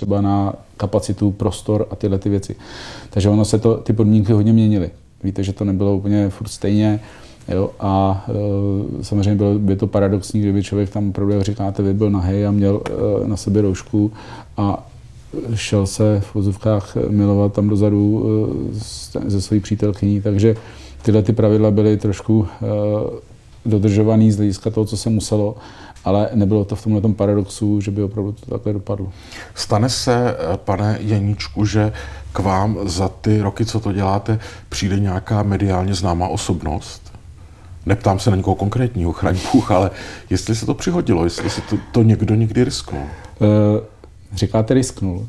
třeba na kapacitu, prostor a tyhle ty věci. Takže ono se ty podmínky hodně měnily. Víte, že to nebylo úplně furt stejně. Jo, a samozřejmě by to paradoxní, kdyby člověk tam opravdu, jak říkáte, vy byl nahej a měl na sobě roušku a šel se v vozovkách milovat tam dozadu ze svojí přítelkyní, takže tyhle ty pravidla byly trošku dodržovaný z hlediska toho, co se muselo, ale nebylo to v tomhletom paradoxu, že by opravdu to takhle dopadlo. Stane se, pane Janíčku, že k vám za ty roky, co to děláte, přijde nějaká mediálně známá osobnost? Neptám se na někoho konkrétního, chraň Bůh, ale jestli se to přihodilo, jestli se to někdo někdy risknul. Říkáte risknul.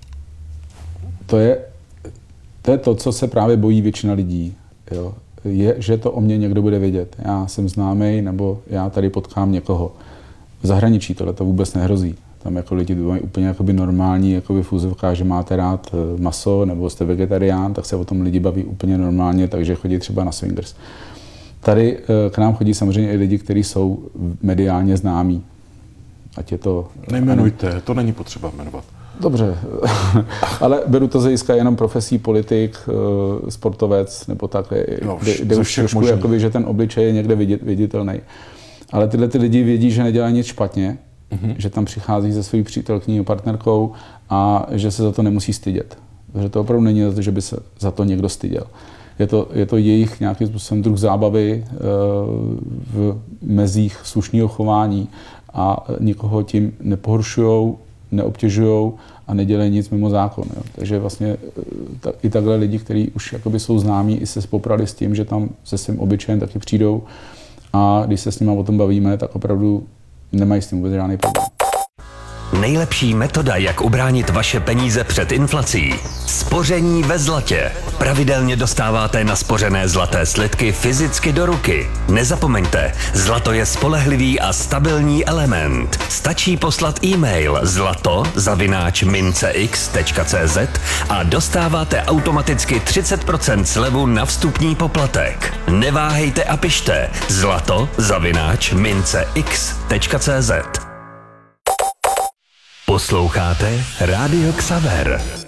To je to, co se právě bojí většina lidí. Jo. Je, že to o mě někdo bude vědět. Já jsem známý, nebo já tady potkám někoho. V zahraničí tohle to vůbec nehrozí. Tam jako lidi mají úplně jakoby normální jakoby v úzovkách, že máte rád maso, nebo jste vegetarián, tak se o tom lidi baví úplně normálně, takže chodí třeba na swingers. Tady k nám chodí samozřejmě i lidi, kteří jsou mediálně známí. Ať je to... Nejmenujte, to není potřeba jmenovat. Dobře, ale beru to z hlediska jenom profesí, politik, sportovec, nebo tak, kde už trošku, jakoby, že ten obličej je někde viditelný. Ale tyhle ty lidi vědí, že nedělají nic špatně, že tam přichází se svojí přítelkyní, partnerkou a že se za to nemusí stydět. Že to opravdu není to, že by se za to někdo styděl. Je to jejich nějakým způsobem druh zábavy v mezích slušného chování a nikoho tím nepohoršujou, neobtěžujou a nedělají nic mimo zákon. Jo. Takže vlastně i takhle lidi, kteří už jakoby jsou známí, i se poprali s tím, že tam se svým obyčejem taky přijdou a když se s nimi o tom bavíme, tak opravdu nemají s tím vůbec žádný problém. Nejlepší metoda, jak ubránit vaše peníze před inflací. Spoření ve zlatě. Pravidelně dostáváte naspořené zlaté slitky fyzicky do ruky. Nezapomeňte, zlato je spolehlivý a stabilní element. Stačí poslat e-mail zlato@mincex.cz a dostáváte automaticky 30% slevu na vstupní poplatek. Neváhejte a pište zlato@mincex.cz. Posloucháte Rádio Xaver.